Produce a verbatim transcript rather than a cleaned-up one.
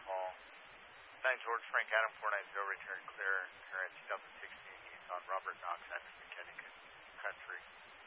call. nine George Frank Adam four nine zero, return clear, current two thousand sixteen Nissan Robert Knox, Anderson, Connecticut Country.